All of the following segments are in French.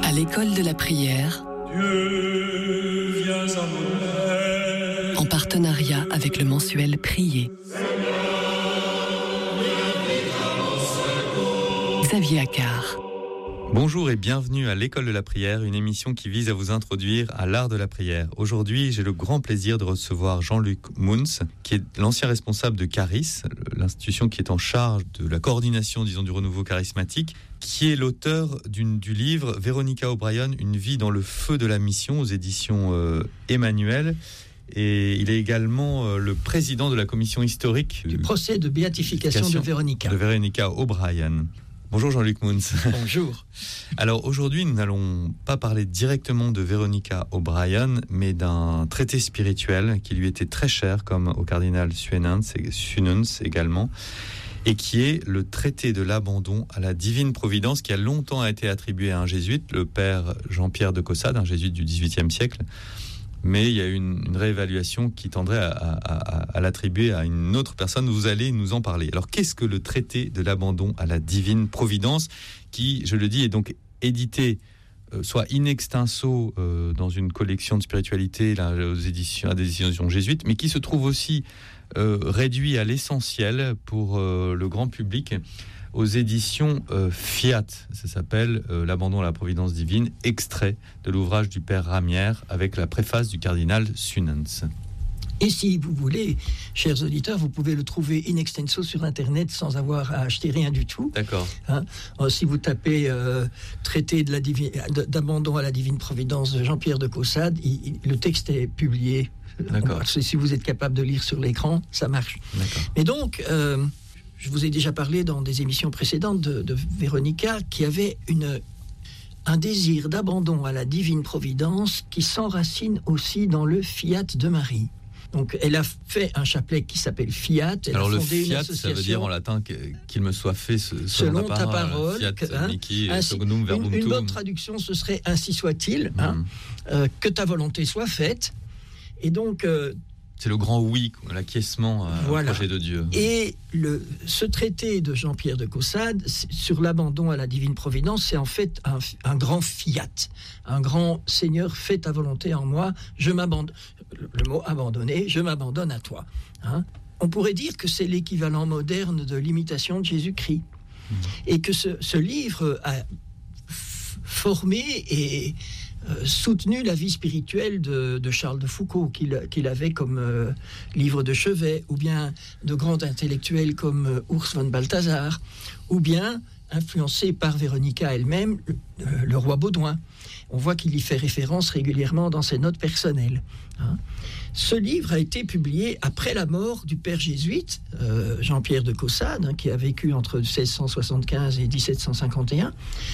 À l'école de la prière, Dieu, viens à mon aide. en partenariat avec le mensuel Prier. Xavier Accard. Bonjour et bienvenue à l'école de la prière, une émission qui vise à vous introduire à l'art de la prière. Aujourd'hui, j'ai le grand plaisir de recevoir Jean-Luc Mouns, qui est l'ancien responsable de Charis, l'institution qui est en charge de la coordination, disons, du renouveau charismatique, qui est l'auteur du livre Veronica O'Brien, Une vie dans le feu de la mission, aux éditions Emmanuel. Et il est également le président de la commission historique du procès de béatification de Veronica O'Brien. Bonjour Jean-Luc Mouns. Bonjour. Alors aujourd'hui, nous n'allons pas parler directement de Veronica O'Brien, mais d'un traité spirituel qui lui était très cher, comme au cardinal Suenens également, et qui est le traité de l'abandon à la divine providence, qui a longtemps été attribué à un jésuite, le père Jean-Pierre de Caussade, un jésuite du XVIIIe siècle. Mais il y a eu une réévaluation qui tendrait à l'attribuer à une autre personne. Vous allez nous en parler. Alors, qu'est-ce que le traité de l'abandon à la divine providence, qui, je le dis, est donc édité soit in extenso dans une collection de spiritualité à des éditions jésuites, mais qui se trouve aussi réduit à l'essentiel pour le grand public aux éditions Fiat. Ça s'appelle L'abandon à la providence divine, extrait de l'ouvrage du père Ramière avec la préface du cardinal Suenens. Et si vous voulez, chers auditeurs, vous pouvez le trouver in extenso sur Internet sans avoir à acheter rien du tout. D'accord. Si vous tapez traité d'abandon à la divine providence de Jean-Pierre de Caussade, le texte est publié. D'accord. Si vous êtes capable de lire sur l'écran, ça marche. D'accord. Mais donc, je vous ai déjà parlé dans des émissions précédentes de Véronica, qui avait un désir d'abandon à la divine providence qui s'enracine aussi dans le Fiat de Marie. Donc, elle a fait un chapelet qui s'appelle Fiat. Alors, le Fiat, ça veut dire en latin qu'il me soit fait selon ta parole. Fiat, Mickey, Sognum Verbum Une Tuum. bonne traduction, ce serait ainsi soit-il, que ta volonté soit faite. Et donc, c'est le grand oui, l'acquiescement au projet de Dieu. Et ce traité de Jean-Pierre de Caussade sur l'abandon à la divine providence, c'est en fait un grand fiat, un grand Seigneur, fais ta volonté en moi, je m'abandonne. Le mot abandonner, je m'abandonne à toi. On pourrait dire que c'est l'équivalent moderne de l'imitation de Jésus-Christ. Et que ce livre a formé et soutenu la vie spirituelle de Charles de Foucault, qu'il avait comme livre de chevet, ou bien de grands intellectuels comme Urs von Balthasar, ou bien influencé par Véronica elle-même, le roi Baudouin. On voit qu'il y fait référence régulièrement dans ses notes personnelles. Ce livre a été publié après la mort du père jésuite Jean-Pierre de Caussade, qui a vécu entre 1675 et 1751,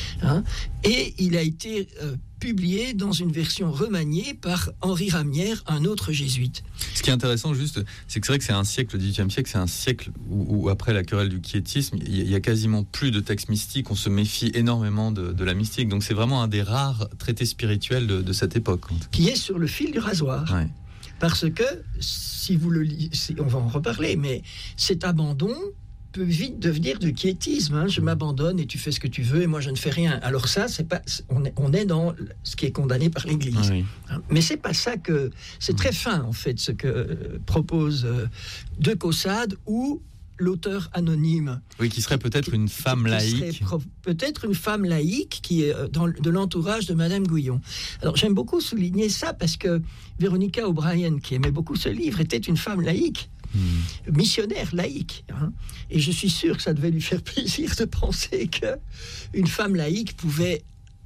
et il a été publié dans une version remaniée par Henri Ramière, un autre jésuite. Ce qui est intéressant, juste, c'est que c'est vrai que c'est un siècle, le XVIIIe siècle, c'est un siècle où après la querelle du quiétisme, il y a quasiment plus de textes mystiques, on se méfie énormément de la mystique, donc c'est vraiment un des rares traités spirituels de cette époque. Qui est sur le fil du rasoir. Ouais. Parce que, si vous le lisez, on va en reparler, mais cet abandon peut vite devenir du quiétisme. Je m'abandonne et tu fais ce que tu veux et moi je ne fais rien. Alors ça, c'est pas, on est dans ce qui est condamné par l'Église. Oui. Mais c'est pas ça que... C'est très fin, en fait, ce que propose de Caussade ou l'auteur anonyme. Oui, qui serait peut-être une femme laïque. Peut-être une femme laïque qui est de l'entourage de Madame Guyon. Alors, j'aime beaucoup souligner ça parce que Veronica O'Brien, qui aimait beaucoup ce livre, était une femme laïque. Missionnaire laïque. Et je suis sûr que ça devait lui faire plaisir de penser qu'une femme laïque pouvait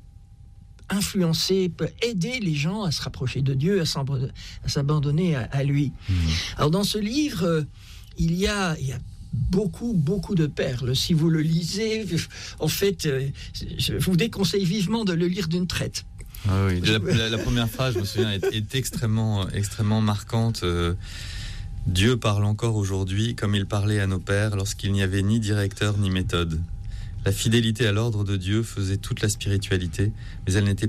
influencer, peut aider les gens à se rapprocher de Dieu, à s'abandonner à lui. Alors, dans ce livre, il y a beaucoup de perles. Si vous le lisez, en fait, je vous déconseille vivement de le lire d'une traite. Ah oui, la première phrase, je me souviens, est extrêmement marquante. Dieu parle encore aujourd'hui comme il parlait à nos pères lorsqu'il n'y avait ni directeur ni méthode. La fidélité à l'ordre de Dieu faisait toute la spiritualité, mais elle n'était